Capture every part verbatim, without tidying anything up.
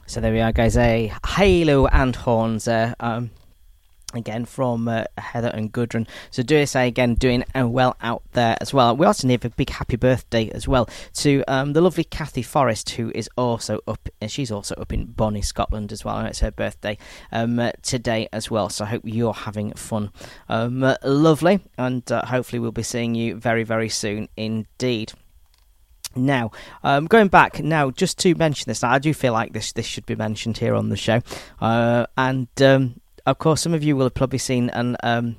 So there we are, guys. A Halo and Horns there. Um, again from uh, Heather and Gudrun. So do I say again, doing uh, well out there as well. We also need a big happy birthday as well to um, the lovely Kathy Forrest, who is also up. Uh, she's also up in Bonnie, Scotland as well. It's her birthday um, uh, today as well. So I hope you're having fun. Um, uh, lovely, and uh, hopefully we'll be seeing you very, very soon indeed. Now, um, going back now, just to mention this, now, I do feel like this this should be mentioned here on the show, uh, and. Um, Of course, some of you will have probably seen an um,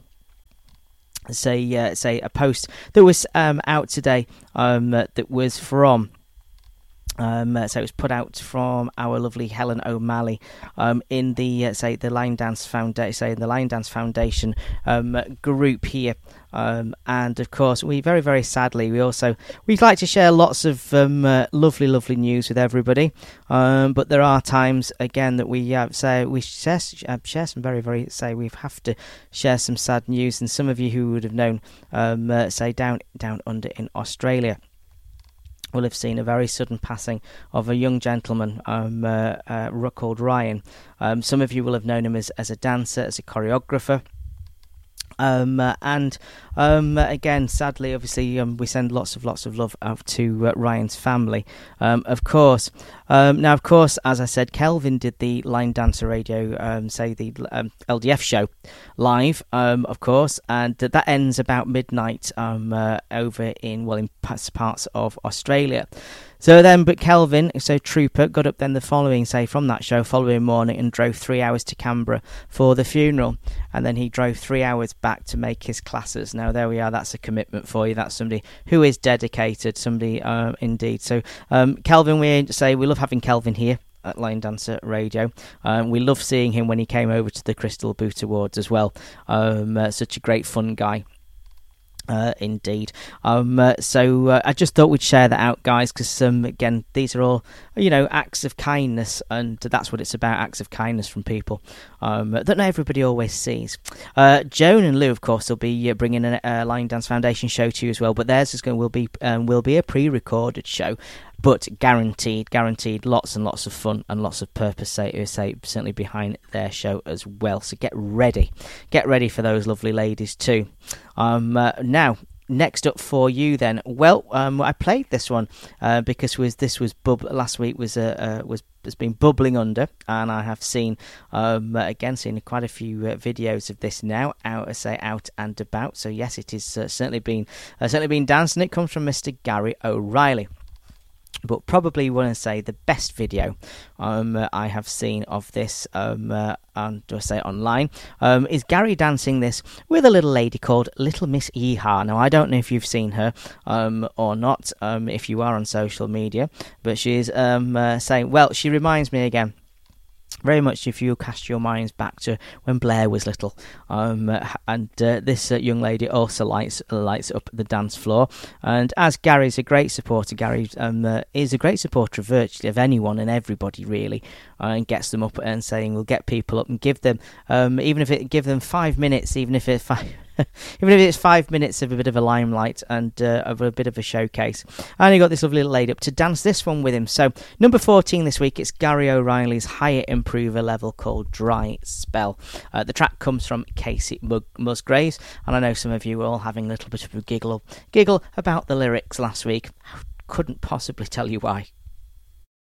say uh, say a post that was um, out today um, uh, that was from. Um, uh, so it was put out from our lovely Helen O'Malley um, in the uh, say the Line Dance Foundation, say the Line Dance Foundation um, group here, um, and of course we very very sadly we also we'd like to share lots of um, uh, lovely lovely news with everybody, um, but there are times again that we uh, say we share, uh, share some very very say we have to share some sad news, and some of you who would have known um, uh, say down down under in Australia will have seen a very sudden passing of a young gentleman um, uh, uh, called Ryan. Um, some of you will have known him as, as a dancer, as a choreographer. Um, uh, and um, again, sadly, obviously, um, we send lots of lots of love out to uh, Ryan's family. Um, of course, um, now of course, as I said, Kelvin did the Line Dancer Radio, um, say the um, L D F show live, um, of course, and that ends about midnight um, uh, over in well in parts of Australia. So then, but Kelvin, so Trooper, got up then the following, say, from that show, following morning, and drove three hours to Canberra for the funeral. And then he drove three hours back to make his classes. Now, there we are. That's a commitment for you. That's somebody who is dedicated, somebody uh, indeed. So, um, Kelvin, we say we love having Kelvin here at Line Dancer Radio. Um, we love seeing him when he came over to the Crystal Boot Awards as well. Um, uh, such a great, fun guy. Uh, indeed. Um, uh, so uh, I just thought we'd share that out, guys, because um, again, these are all, you know, acts of kindness, and that's what it's about, acts of kindness from people um, that not everybody always sees. Uh, Joan and Lou, of course, will be uh, bringing a, a Line Dance Foundation show to you as well, but theirs is going will be um, will be a pre-recorded show. But guaranteed, guaranteed, lots and lots of fun and lots of purpose, say, say certainly behind their show as well. So get ready, get ready for those lovely ladies too. Um, uh, now, next up for you then. Well, um, I played this one uh, because was this was bub- last week was uh, uh, was has been bubbling under, and I have seen um, uh, again seen quite a few uh, videos of this now out, I say out and about. So yes, it is uh, certainly been uh, certainly been dancing. It comes from Mister Gary O'Reilly. But probably want to say the best video um, uh, I have seen of this, um, uh, and do I say online, um, is Gary dancing this with a little lady called Little Miss Yeehaw. Now, I don't know if you've seen her um, or not, um, if you are on social media, but she's um, uh, saying, well, she reminds me again very much if you cast your minds back to when Blair was little, um, and uh, this uh, young lady also lights lights up the dance floor. And as Gary's a great supporter, Gary um, uh, is a great supporter of virtually of anyone and everybody really, uh, and gets them up and saying we'll get people up and give them um, even if it give them five minutes, even if it's five. Even if it's five minutes of a bit of a limelight and uh, of a bit of a showcase. And he got this lovely little lady up to dance this one with him. So number fourteen this week, it's Gary O'Reilly's higher improver level called Dry Spell. Uh, the track comes from Casey Mug- Musgraves, and I know some of you were all having a little bit of a giggle giggle about the lyrics last week. Couldn't possibly tell you why.